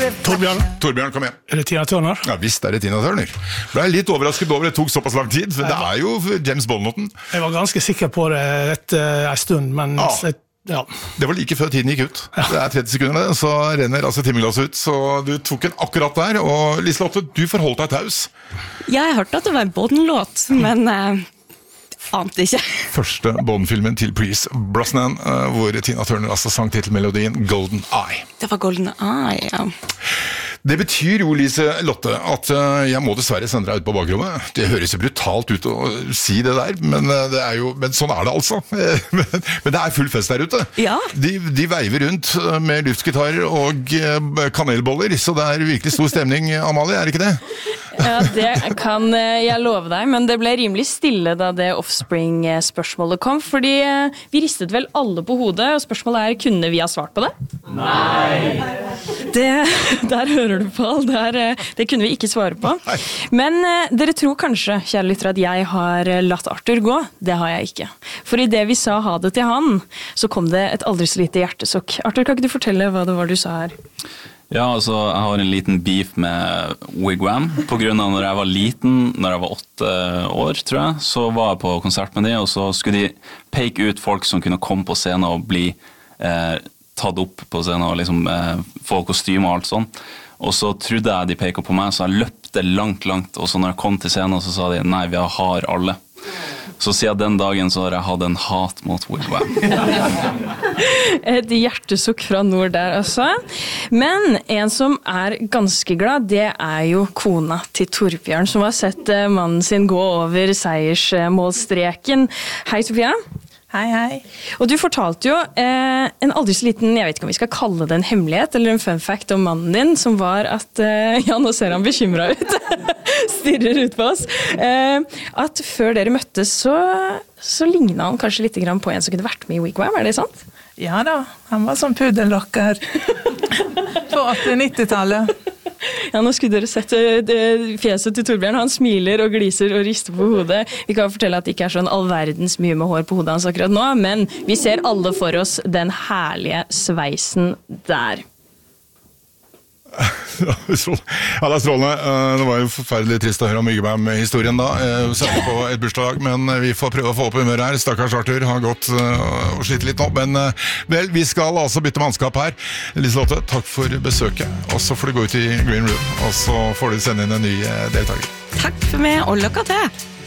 Torbjørn, kom igjen. Det Tina Turner? Ja, visst det Tina Turner. Ble litt overrasket over det tok såpass lang tid, for det jo James Bond-noten. Jeg var ganske sikker på det etter en stund, men... Ja. Det var like før tiden gikk ut. Det 30 sekunder, så renner altså timeglasset ut, så du tok en akkurat der, og Liselotte, du forholdt deg taus. Ja, jeg hørte at det var en Bond-låt, men ante ikke. Første Bond-filmen til Pierce Brosnan, hvor Tina Turner altså sang titelmelodien Golden Eye. Det var Golden Eye, ja. Det betyr jo, Liselotte, at jeg må dessverre sende deg ut på bakrommet. Det høres jo brutalt ut å si det der, men sånn det altså. Men det full fest der ute. Ja. De veiver rundt med luftgitarer og kanelboller, så det virkelig stor stemning, Amalie, det ikke det? Ja, det kan jeg love deg, men det ble rimelig stille da det Offspring-spørsmålet kom, fordi vi ristet vel alle på hodet, og spørsmålet kunne vi ha svart på det? Nei! Der hører du, Paul, det kunne vi ikke svare på. Men dere tror kanskje, kjære lyttere, at jeg har latt Arthur gå. Det har jeg ikke. For i det vi sa ha det til han, så kom det et aldri så lite hjertesukk. Arthur, kan ikke du fortelle hva det var du sa her? Ja, altså, jeg har en liten beef med Wigwam, på grunn av når jeg var liten, når jeg var 8 år, tror jeg, så var jeg på konsert med de, og så skulle de peke ut folk som kunne komme på scenen og bli tatt opp på scenen og liksom få kostyme og alt sånn. Og så trodde jeg de peker på meg, så jeg løpte langt, og så når jeg kom til scenen, så sa de, nei, vi har alle. Så siden den dagen så har jeg hatt en hat mot Wigwam. Et hjertesukk fra nord der også. Men en som ganske glad, det jo kona til Torbjørn, som har sett mannen sin gå over seiersmålstreken. Hei, Sofia. Hei, hei. Og du fortalte jo en aldri så liten, jeg vet ikke om vi skal kalle det en hemmelighet, eller en fun fact om mannen din, som var at, ja, nå ser han bekymret ut, stirrer ut på oss, at før dere møttes, så lignet han kanskje litt på en som kunne vært med i Wigwam, det sant? Ja da, han var som pudellokker på 80-90-tallet. Ja, nå skulle dere sett fjeset til Torbjørn. Han smiler og gliser og rister på hodet. Vi kan fortelle at det ikke sånn allverdens mye med hår på hodet hans akkurat nå, men vi ser alle for oss den herlige sveisen der. Ja, det strålende. Det var jo forferdelig trist å høre om Wigwam-historien da, særlig på et bursdag, men vi får prøve å få opp humøret her. Stakkars Arthur har gått og slitt litt nå, men vel, vi skal altså bytte mannskap her. Liselotte, takk for besøket, og så får du gå ut i Green Room, og så får du sende inn en ny deltaker. Takk for meg, og lykke til!